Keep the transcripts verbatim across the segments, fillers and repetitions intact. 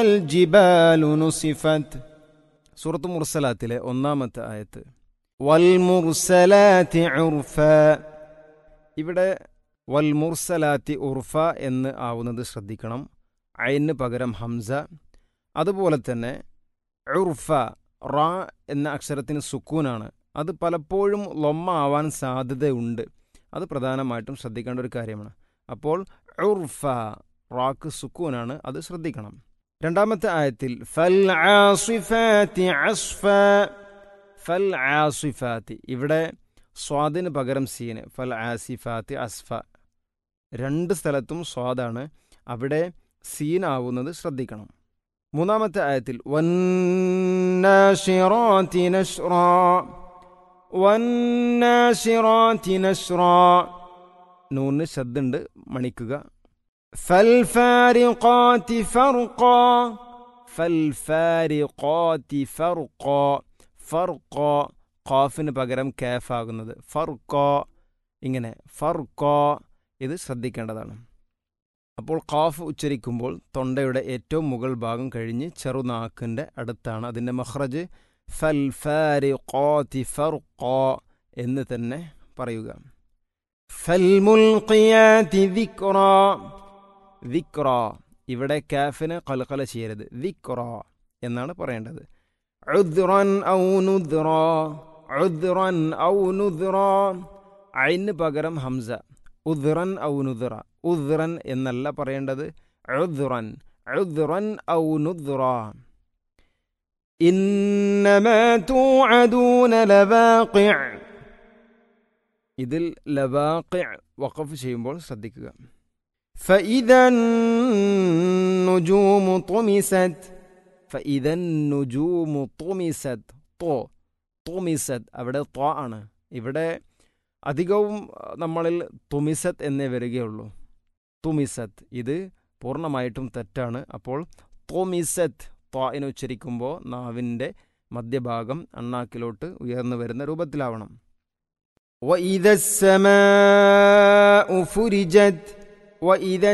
الجبال نصفت സൂറത്ത് മുർസലാത്തിലെ ഒന്നാമത്തെ ആയത്ത്. വൽ മുർസലാത്തി ഉർഫ, ഇവിടെ വൽ മുർസലാത്തി ഉർഫ എന്ന് ആവുന്നത് ശ്രദ്ധിക്കണം. ഐന് പകരം ഹംസ. അതുപോലെ തന്നെ ഉർഫ റാ എന്ന അക്ഷരത്തിന് സുക്കൂനാണ്. അത് പലപ്പോഴും ലൊമ്മ ആവാൻ സാധ്യതയുണ്ട്. അത് പ്രധാനമായിട്ടും ശ്രദ്ധിക്കേണ്ട ഒരു കാര്യമാണ്. അപ്പോൾ ഉർഫ റാക്ക് സുക്കൂനാണ്, അത് ശ്രദ്ധിക്കണം. രണ്ടാമത്തെ ആയത്തിൽ ഫൽ ആസിഫാത്തി അസ്ഫ, ഫൽ ആസിഫാത്തി, ഇവിടെ സ്വാദിന് പകരം സീന്. ഫൽ ആസിഫാത്തി അസ്ഫ, രണ്ട് സ്ഥലത്തും സ്വാദാണ്, അവിടെ സീനാവുന്നത് ശ്രദ്ധിക്കണം. മൂന്നാമത്തെ ആയത്തിൽ വന്നാശിറാത്തി നശ്റാ, വന്നാശിറാത്തി നശ്റാ, നൂന് ശബ്ദുണ്ട്, മണിക്കുക. ഫൽഫാരിഖാത്തി ഫർഖാ, ഫൽഫാരിഖാത്തി ഫർഖാ, ഫർഖാ ഖാഫിന് പകരം കാഫ് ആകുന്നത് ഫർഖാ, ഇങ്ങനെ ഫർഖാ, ഇത് ശ്രദ്ധിക്കേണ്ടതാണ്. അപ്പോൾ ഖാഫ് ഉച്ചരിക്കുമ്പോൾ തൊണ്ടയുടെ ഏറ്റവും മുകൾ ഭാഗം കഴിഞ്ഞ് ചെറുനാക്കിൻ്റെ അടുത്താണ് അതിൻ്റെ മഖ്റജ്. ഫൽഫാരിഖാത്തി ഫർഖാ എന്ന് തന്നെ പറയുക. ഫൽമുൽഖിയാതി ദിക്റാ, ദിക്റാ, ഇവിടെ കാഫിന് ഖൽഖല ചെയ്യരുത്, ദിക്റാ എന്നാണ് പറയേണ്ടത്. ഉദ്റൻ ഔ നുദ്റാ, ഉദ്റൻ ഔ നുദ്റാ, ഐന് പകരം ഹംസ. ഉദ്റൻ ഔ നുദ്റ, ഉദ്റൻ എന്നല്ല പറയേണ്ടത്, ഉദ്റൻ, ഉദ്റൻ ഔ നുദ്റാ. ഇന്നമാ തുഅദൂന ലവാഖിഅ, ഇതിൽ ലവാഖിഅ വഖഫ് ചെയ്യുമ്പോൾ ശ്രദ്ധിക്കുക. فإذا النجوم طمست, فإذا النجوم طمست, طو طمست, അവിടെ ത്വ ആണ്. ഇവിടെ അധികവും നമ്മളിൽ തുമിസത്ത് എന്നേ വരികയുള്ളൂ. തുമിസത്ത്, ഇത് പൂർണ്ണമായിട്ടും തെറ്റാണ്. അപ്പോൾ തുമിസത്ത് ത്വാഇനെ ഉച്ചരിക്കുമ്പോൾ നാവിൻ്റെ മധ്യഭാഗം അണ്ണാക്കിലോട്ട് ഉയർന്നു വരുന്ന രൂപത്തിലാവണം. وإذا السماء فرجت, وإذا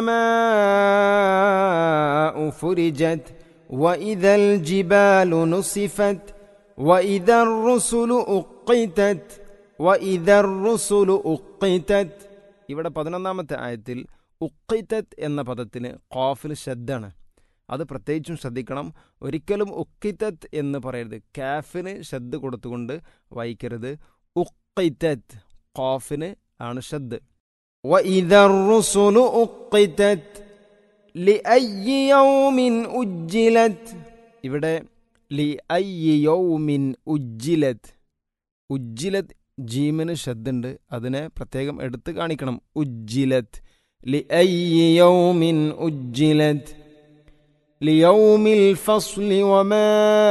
السماء فرجت, وإذا الجبال نصفت, وإذا الرسل أقتت, وإذا الرسل أقتت. ഇവിടെ പതിനൊന്നാമത്തെ ആയത്തിൽ ഉഖിതത് എന്ന പദത്തിന് ഖാഫിൽ ശദ്ദാണ്. അത് പ്രത്യേകിച്ചും ശ്രദ്ധിക്കണം. ഒരിക്കലും ഉഖിതത് എന്ന് പറയരുത്, കാഫിന് ശദ്ദ് കൊടുത്തുകൊണ്ട് വായിക്കരുത്. ഉഖിതത് ഖാഫിന് ആണ് ശദ്ദ്. وإذا الرسل أقتت لأي يوم أجلت, ഇവിടെ لأي يوم أجلت, ഉജ്ജിലത് ജീമിന് ശബ്ദുണ്ട്, അതിനെ പ്രത്യേകം എടുത്ത് കാണിക്കണം. ഉജ്ജിലത്, لأي يوم أجلت ليوم الفصل وما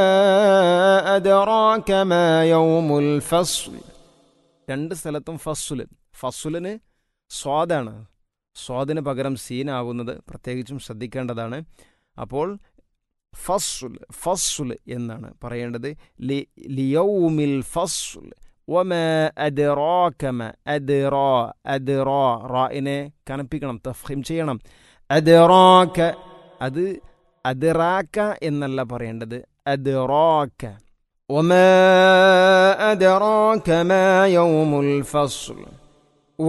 أدراك ما يوم الفصل. രണ്ട് സ്ഥലത്തും ഫസ്സുൽ, ഫസ്സുലിന് സ്വാദാണ്, സ്വാദിന് പകരം സീനാവുന്നത് പ്രത്യേകിച്ചും ശ്രദ്ധിക്കേണ്ടതാണ്. അപ്പോൾ ഫസ്സുൽ, ഫസ്സുൽ എന്നാണ് പറയേണ്ടത്. ലി ലിയൗമിൽ ഫസ്സുൽ വമാ അദ്റാക മാ, അദ്റാ, അദ്റാ, റാഇനെ കനപ്പിക്കണം, തഫ്ഖീം ചെയ്യണം. അദ്റാക, അത് അദ്റാക എന്നല്ല പറയേണ്ടത്, അദ്റാക. വമാ അദ്റാക മാ യൗമുൽ ഫസ്ൽ,